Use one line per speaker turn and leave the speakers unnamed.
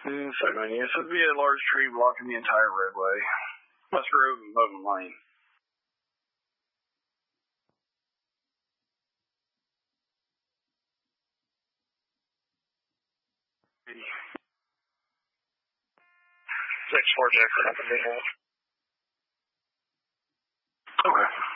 So, man, yes, it'd be a large tree blocking the entire roadway. West Road and Bowman Lane.
Six four Jackson up in the hole.
Okay.